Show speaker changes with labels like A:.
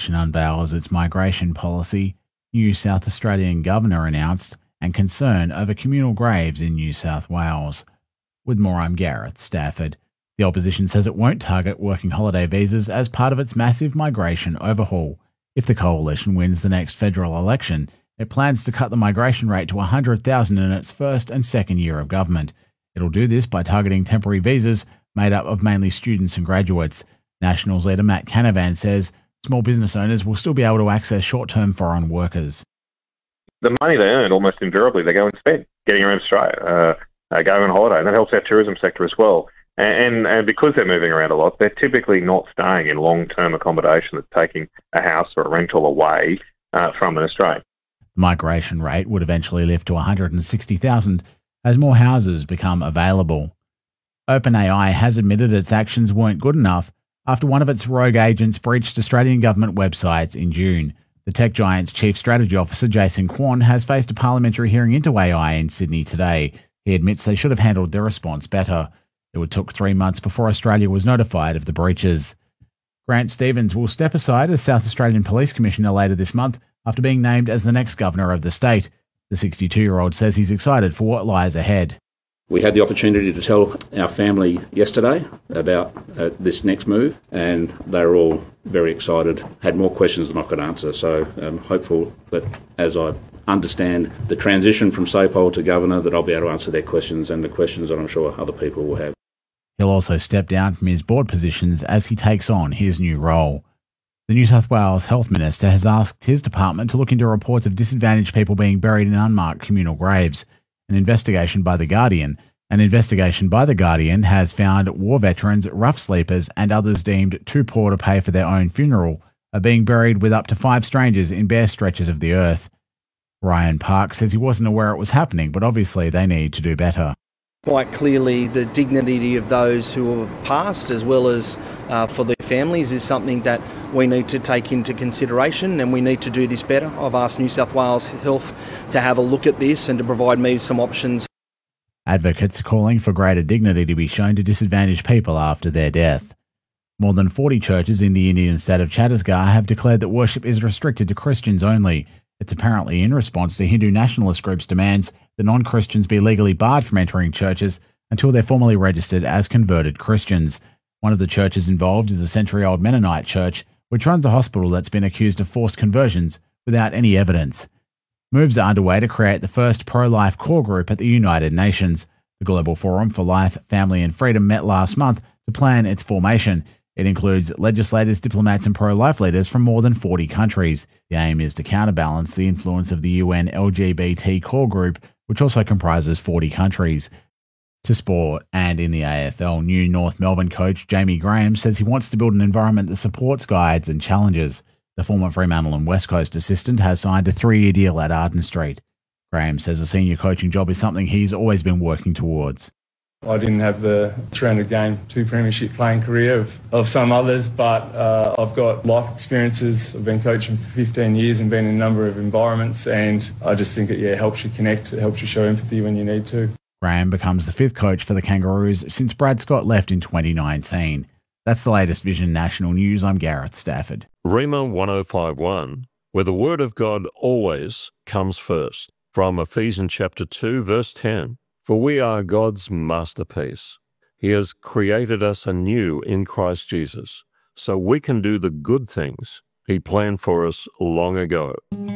A: Coalition unveils its migration policy, new South Australian Governor announced, and concern over communal graves in New South Wales. With more, I'm Gareth Stafford. The opposition says it won't target working holiday visas as part of its massive migration overhaul. If the coalition wins the next federal election, it plans to cut the migration rate to 100,000 in its first and second year of government. It'll do this by targeting temporary visas made up of mainly students and graduates. Nationals leader Matt Canavan says small business owners will still be able to access short-term foreign workers.
B: The money they earn almost invariably they go and spend getting around Australia, going on holiday, and that helps our tourism sector as well. And because they're moving around a lot, they're typically not staying in long-term accommodation that's taking a house or a rental away from an Australian.
A: The migration rate would eventually lift to 160,000 as more houses become available. OpenAI has admitted its actions weren't good enough after one of its rogue agents breached Australian government websites in June. The tech giant's chief strategy officer, Jason Kwon, has faced a parliamentary hearing into AI in Sydney today. He admits they should have handled their response better. It took 3 months before Australia was notified of the breaches. Grant Stevens will step aside as South Australian Police Commissioner later this month after being named as the next governor of the state. The 62-year-old says he's excited for what lies ahead.
C: We had the opportunity to tell our family yesterday about this next move, and they were all very excited, had more questions than I could answer. So I'm hopeful that as I understand the transition from SAPOL to Governor, that I'll be able to answer their questions and the questions that I'm sure other people will have.
A: He'll also step down from his board positions as he takes on his new role. The New South Wales Health Minister has asked his department to look into reports of disadvantaged people being buried in unmarked communal graves. An investigation by The Guardian has found war veterans, rough sleepers, and others deemed too poor to pay for their own funeral are being buried with up to 5 strangers in bare stretches of the earth. Ryan Park says he wasn't aware it was happening, but obviously they need to do better.
D: Quite clearly, the dignity of those who have passed, as well as for their families, is something that we need to take into consideration, and we need to do this better. I've asked New South Wales Health to have a look at this and to provide me some options.
A: Advocates are calling for greater dignity to be shown to disadvantaged people after their death. More than 40 churches in the Indian state of Chhattisgarh have declared that worship is restricted to Christians only. It's apparently in response to Hindu nationalist groups' demands that non-Christians be legally barred from entering churches until they're formally registered as converted Christians. One of the churches involved is a century-old Mennonite church, which runs a hospital that's been accused of forced conversions without any evidence. Moves are underway to create the first pro-life core group at the United Nations. The Global Forum for Life, Family and Freedom met last month to plan its formation. It includes legislators, diplomats and pro-life leaders from more than 40 countries. The aim is to counterbalance the influence of the UN LGBT core group, which also comprises 40 countries. To sport, and in the AFL, new North Melbourne coach Jamie Graham says he wants to build an environment that supports guides and challenges. The former Fremantle and West Coast assistant has signed a 3-year deal at Arden Street. Graham says a senior coaching job is something he's always been working towards.
E: I didn't have the 300-game, 2 premiership playing career of some others, but I've got life experiences. I've been coaching for 15 years and been in a number of environments, and I just think it helps you connect, it helps you show empathy when you need to.
A: Graham becomes the 5th coach for the Kangaroos since Brad Scott left in 2019. That's the latest Vision National News. I'm Gareth Stafford.
F: Rima 1051, where the word of God always comes first. From Ephesians chapter 2, verse 10. For we are God's masterpiece. He has created us anew in Christ Jesus, so we can do the good things He planned for us long ago.